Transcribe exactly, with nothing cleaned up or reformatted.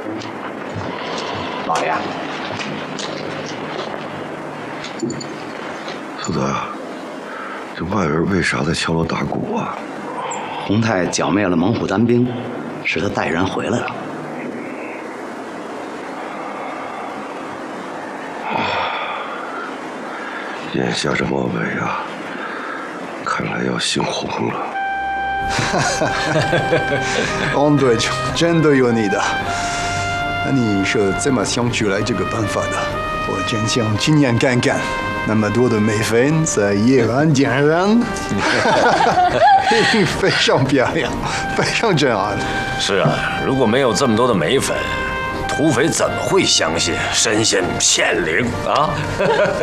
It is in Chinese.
老爷， 苏德，这外边为啥在敲锣打鼓啊？ 洪泰剿灭了猛虎单兵，使他带人回来了。 眼下这末尾啊，看来要姓洪了。 洪队长真的有你的。那你是怎么想出来这个办法的？我真想亲眼看看，那么多的美粉在夜晚点燃，一定非常漂亮，非常震撼。 是啊，如果没有这么多的美粉，土匪怎么会相信神仙显灵啊？